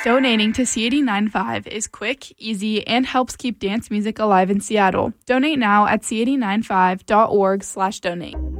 Donating to C89.5 is quick, easy, and helps keep dance music alive in Seattle. Donate now at c89.5.org/donate.